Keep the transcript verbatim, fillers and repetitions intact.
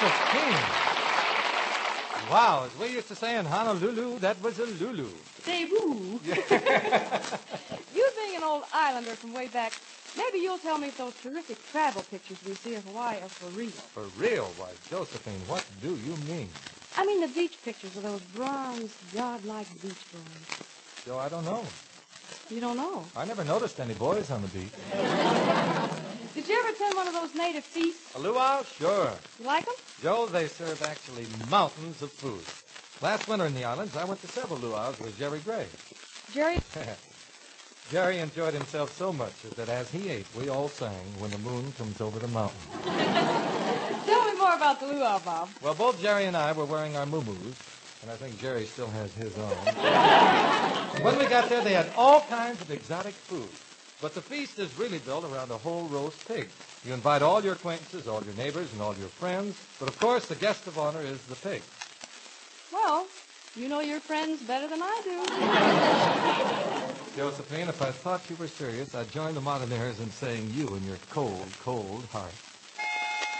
Josephine. Wow, as we used to say in Honolulu, that was a Lulu. Say woo. You being an old islander from way back, maybe you'll tell me if those terrific travel pictures we see of Hawaii are for real. For real? Why, Josephine, what do you mean? I mean the beach pictures of those bronze, yard-like beach boys. Joe, I don't know. You don't know? I never noticed any boys on the beach. Did you ever attend one of those native feasts? A luau? Sure. You like them? Joe, they serve actually mountains of food. Last winter in the islands, I went to several luau's with Jerry Gray. Jerry? Jerry enjoyed himself so much that as he ate, we all sang When the Moon Comes Over the Mountain. Tell me more about the luau, Bob. Well, both Jerry and I were wearing our muumuus, and I think Jerry still has his on. When we got there, they had all kinds of exotic food. But the feast is really built around a whole roast pig. You invite all your acquaintances, all your neighbors, and all your friends. But, of course, the guest of honor is the pig. Well, you know your friends better than I do. Josephine, if I thought you were serious, I'd join the mountaineers in saying you and your cold, cold heart.